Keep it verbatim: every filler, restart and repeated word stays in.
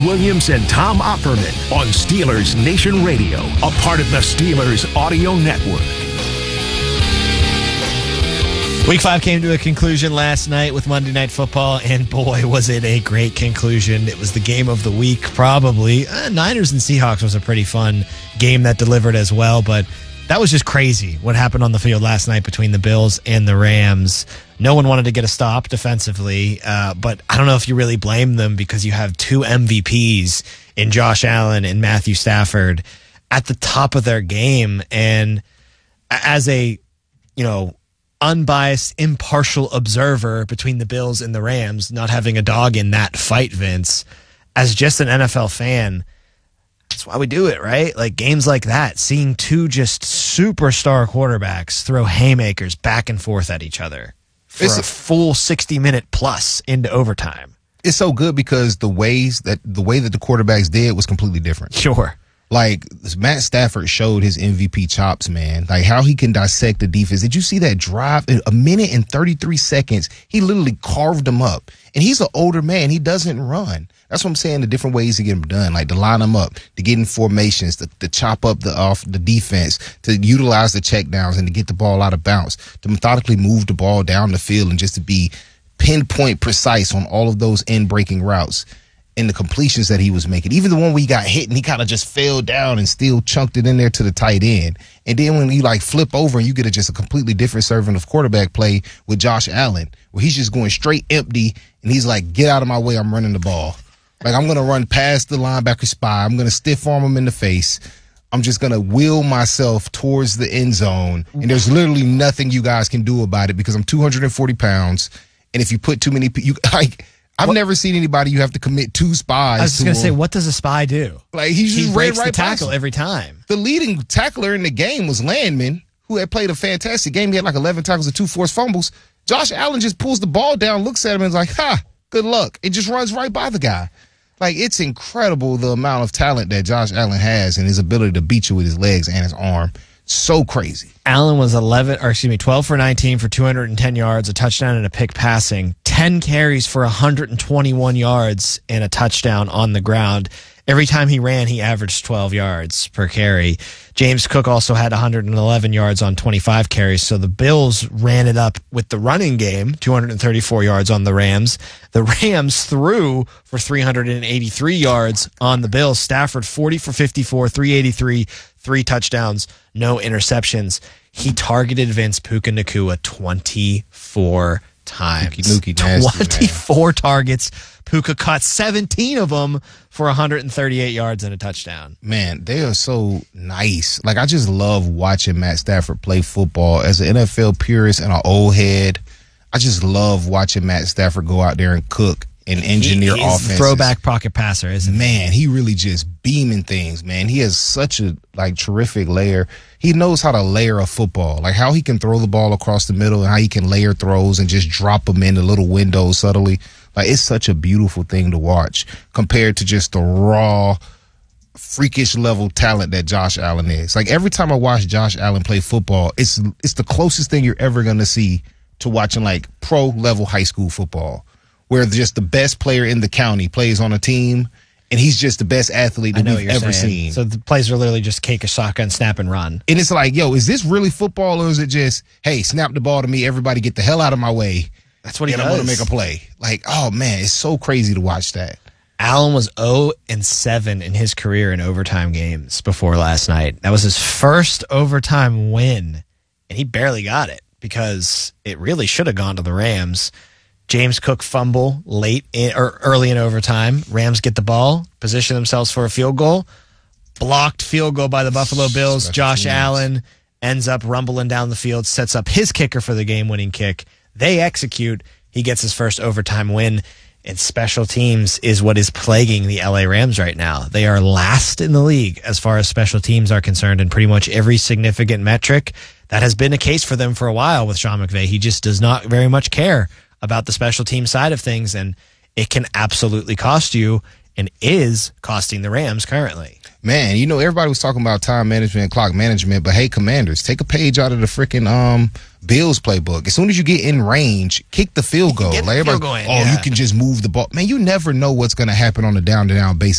Williams and Tom Opperman on Steelers Nation Radio, a part of the Steelers Audio Network. Week five came to a conclusion last night with Monday Night Football, and boy, was it a great conclusion. It was the game of the week, probably. Uh, Niners and Seahawks was a pretty fun game that delivered as well, but that was just crazy what happened on the field last night between the Bills and the Rams. No one wanted to get a stop defensively, uh, but I don't know if you really blame them because you have two M V Ps in Josh Allen and Matthew Stafford at the top of their game. And as a, you know, unbiased, impartial observer between the Bills and the Rams, not having a dog in that fight, Vince, as just an N F L fan, that's why we do it, right? Like games like that, seeing two just superstar quarterbacks throw haymakers back and forth at each other for it's a full sixty minute plus into overtime. It's so good because the ways that the way that the quarterbacks did was completely different. Sure. Like, Matt Stafford showed his M V P chops, man. Like, how he can dissect the defense. Did you see that drive? In a minute and thirty-three seconds, he literally carved them up. And he's an older man. He doesn't run. That's what I'm saying, the different ways to get them done. Like, to line them up, to get in formations, to, to chop up the off the defense, to utilize the checkdowns and to get the ball out of bounds, to methodically move the ball down the field and just to be pinpoint precise on all of those end-breaking routes. In the completions that he was making, even the one where he got hit and he kind of just fell down and still chunked it in there to the tight end. And then when you like flip over and you get a, just a completely different servant of quarterback play with Josh Allen, where he's just going straight empty and he's like, get out of my way, I'm running the ball. Like, I'm going to run past the linebacker spy. I'm going to stiff arm him in the face. I'm just going to wheel myself towards the end zone. And there's literally nothing you guys can do about it because I'm two hundred forty pounds. And if you put too many, you like, I've what? never seen anybody you have to commit two spies. I was just going to say, what does a spy do? Like, he's just he breaks right the tackle past every time. The leading tackler in the game was Landman, who had played a fantastic game. He had like eleven tackles and two forced fumbles. Josh Allen just pulls the ball down, looks at him, and is like, ha, good luck. It just runs right by the guy. Like, it's incredible the amount of talent that Josh Allen has and his ability to beat you with his legs and his arm. So crazy. Allen was eleven, or excuse me, twelve for nineteen for two hundred ten yards, a touchdown and a pick passing, ten carries for one hundred twenty-one yards and a touchdown on the ground. Every time he ran, he averaged twelve yards per carry. James Cook also had one hundred eleven yards on twenty-five carries, so the Bills ran it up with the running game, two hundred thirty-four yards on the Rams. The Rams threw for three hundred eighty-three yards on the Bills. Stafford, forty for fifty-four, three eighty-three, three touchdowns, no interceptions. He targeted Vince Puka Nacua twenty-four times. Nuki, Nuki, nasty, twenty-four man. Targets. Puka caught seventeen of them for one hundred thirty-eight yards and a touchdown. Man, they are so nice. Like, I just love watching Matt Stafford play football. As an N F L purist and an old head, I just love watching Matt Stafford go out there and cook and engineer he is offenses. Throwback pocket passer, isn't he? Man, he really just beaming things, man. He has such a like terrific layer. He knows how to layer a football, like how he can throw the ball across the middle and how he can layer throws and just drop them into little windows subtly. Like, it's such a beautiful thing to watch compared to just the raw, freakish level talent that Josh Allen is. Like, every time I watch Josh Allen play football, it's it's the closest thing you're ever going to see to watching, like, pro-level high school football, where just the best player in the county plays on a team, and he's just the best athlete that we've ever saying. seen. So the plays are literally just kick a shotgun, snap, and run. And it's like, yo, is this really football, or is it just, hey, snap the ball to me, everybody get the hell out of my way? That's what he and does. I'm going to make a play. Like, oh, man, it's so crazy to watch that. Allen was oh and seven in his career in overtime games before last night. That was his first overtime win, and he barely got it because it really should have gone to the Rams. James Cook fumble late in, or early in overtime. Rams get the ball, position themselves for a field goal. Blocked field goal by the Buffalo Bills. Special Josh teams. Allen ends up rumbling down the field, sets up his kicker for the game-winning kick. They execute. He gets his first overtime win. And special teams is what is plaguing the L A Rams right now. They are last in the league as far as special teams are concerned in pretty much every significant metric. That has been a case for them for a while with Sean McVay. He just does not very much care about the special team side of things, and it can absolutely cost you and is costing the Rams currently. Man, you know, everybody was talking about time management and clock management, but hey, Commanders, take a page out of the freaking um, Bills playbook. As soon as you get in range, kick the field goal. Get the Like field everybody, goal in, oh, yeah. you can just move the ball. Man, you never know what's going to happen on a down-to-down basis.